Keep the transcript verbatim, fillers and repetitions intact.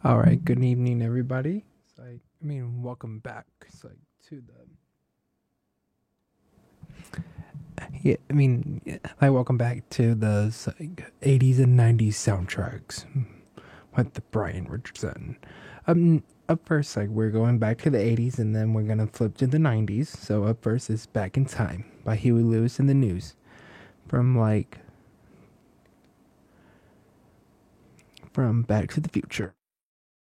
All right, good evening, everybody. It's like, I mean, welcome back. It's like to the, yeah, I mean, yeah, like welcome back to the it's like eighties and nineties soundtracks with the Brian Richardson. Um, up first, like we're going back to the eighties, and then we're gonna flip to the nineties. So up first is "Back in Time" by Huey Lewis and the News, from like from Back to the Future.